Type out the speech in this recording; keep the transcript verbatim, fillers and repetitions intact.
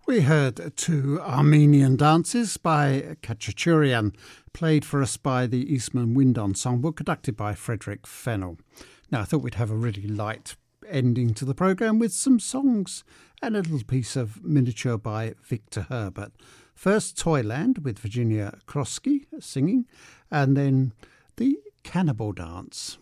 We heard two Armenian dances by Khachachurian, played for us by the Eastman Wind Ensemble, conducted by Frederick Fennell. Now, I thought we'd have a really light ending to the programme with some songs and a little piece of miniature by Victor Herbert. First, Toyland with Virginia Krosky singing, and then the Cannibal Dance.